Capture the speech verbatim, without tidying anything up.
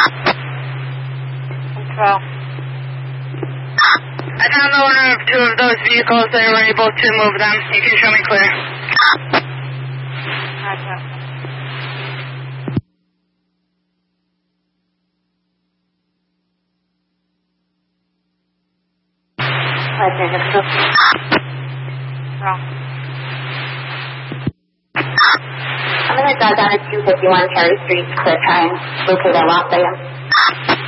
Control. I found the owner of two of those vehicles. They were able to move them. You can show me clear. Gotcha. Control. I'm going to drive down to two fifty-one Cherry Street, clear try and locate a lock there.